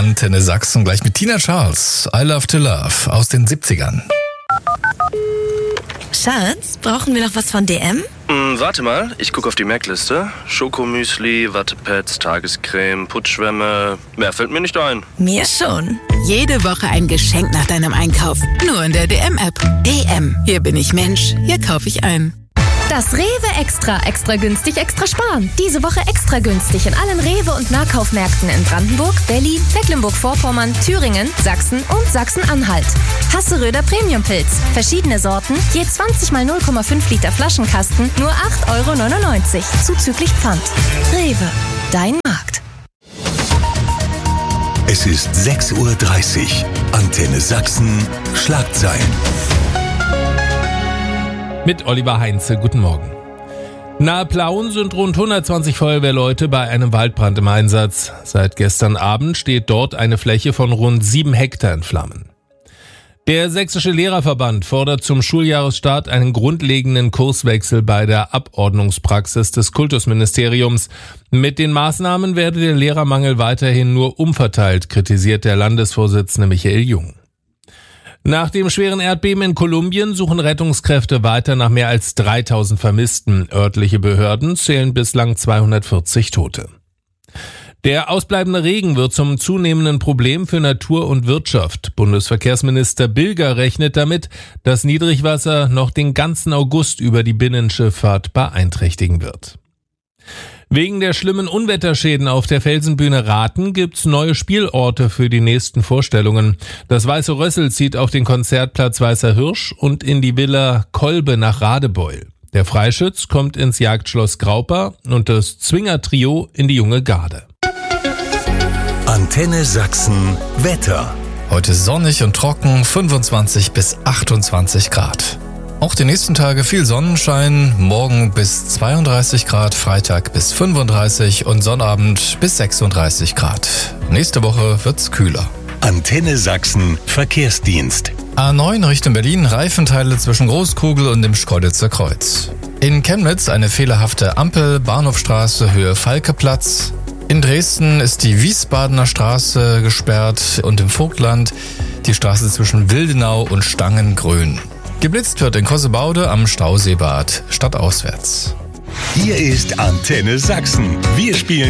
Antenne Sachsen, gleich mit Tina Charles. I Love to Love aus den 70ern. Schatz, brauchen wir noch was von DM? Warte mal, ich gucke auf die Merkliste. Schokomüsli, Wattepads, Tagescreme, Putzschwämme. Mehr fällt mir nicht ein. Mir schon. Jede Woche ein Geschenk nach deinem Einkauf. Nur in der DM-App. DM. Hier bin ich Mensch. Hier kaufe ich ein. Das Rewe Extra. Extra günstig, extra sparen. Diese Woche extra günstig in allen Rewe- und Nahkaufmärkten in Brandenburg, Berlin, Mecklenburg-Vorpommern, Thüringen, Sachsen und Sachsen-Anhalt. Hasseröder Premiumpilz. Verschiedene Sorten, je 20 mal 0,5 Liter Flaschenkasten, nur 8,99 € zuzüglich Pfand. Rewe, dein Markt. Es ist 6:30 Uhr. Antenne Sachsen. Schlagzeilen. Mit Oliver Heinze, guten Morgen. Nahe Plauen sind rund 120 Feuerwehrleute bei einem Waldbrand im Einsatz. Seit gestern Abend steht dort eine Fläche von rund 7 Hektar in Flammen. Der Sächsische Lehrerverband fordert zum Schuljahresstart einen grundlegenden Kurswechsel bei der Abordnungspraxis des Kultusministeriums. Mit den Maßnahmen werde der Lehrermangel weiterhin nur umverteilt, kritisiert der Landesvorsitzende Michael Jung. Nach dem schweren Erdbeben in Kolumbien suchen Rettungskräfte weiter nach mehr als 3000 Vermissten. Örtliche Behörden zählen bislang 240 Tote. Der ausbleibende Regen wird zum zunehmenden Problem für Natur und Wirtschaft. Bundesverkehrsminister Bilger rechnet damit, dass Niedrigwasser noch den ganzen August über die Binnenschifffahrt beeinträchtigen wird. Wegen der schlimmen Unwetterschäden auf der Felsenbühne Rathen gibt's neue Spielorte für die nächsten Vorstellungen. Das Weiße Rössel zieht auf den Konzertplatz Weißer Hirsch und in die Villa Kolbe nach Radebeul. Der Freischütz kommt ins Jagdschloss Graupa und das Zwinger-Trio in die Junge Garde. Antenne Sachsen. Wetter. Heute sonnig und trocken, 25 bis 28 Grad. Auch die nächsten Tage viel Sonnenschein, morgen bis 32 Grad, Freitag bis 35 und Sonnabend bis 36 Grad. Nächste Woche wird's kühler. Antenne Sachsen. Verkehrsdienst. A9 Richtung Berlin, Reifenteile zwischen Großkugel und dem Schkeuditzer Kreuz. In Chemnitz eine fehlerhafte Ampel, Bahnhofstraße, Höhe Falkeplatz. In Dresden ist die Wiesbadener Straße gesperrt und im Vogtland die Straße zwischen Wildenau und Stangengrün. Geblitzt wird in Kossebaude am Stauseebad, stadtauswärts. Hier ist Antenne Sachsen. Wir spielen